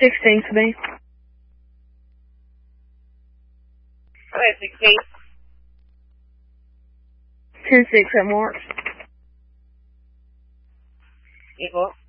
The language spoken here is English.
16 for me. Okay, 16. 10-6 at March. Equal.